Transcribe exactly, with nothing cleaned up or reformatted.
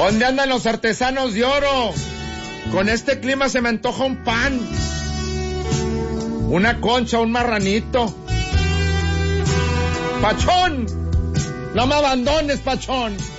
¿Dónde andan los artesanos de oro? Con este clima se me antoja un pan, una concha, un marranito. Pachón, no me abandones, Pachón.